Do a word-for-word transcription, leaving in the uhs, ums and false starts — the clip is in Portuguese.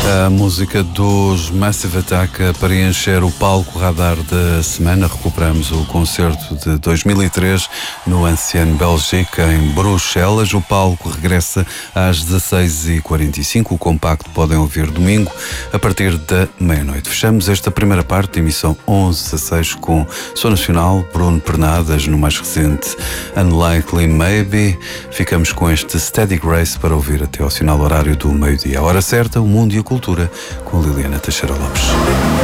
A música dos Massive Attack para encher o palco radar da semana. Recuperamos o concerto de dois mil e três no Ancien Belgique, em Bruxelas. O palco regressa às dezasseis e quarenta e cinco. O compacto podem ouvir domingo a partir da meia-noite. Fechamos esta primeira parte da emissão onze dezasseis com Som Nacional, Bruno Pernadas, no mais recente Unlikely Maybe. Ficamos com este Steady Grace para ouvir até ao sinal horário do meio-dia. A hora certa, o mundo e a cultura, com Liliana Teixeira Lopes.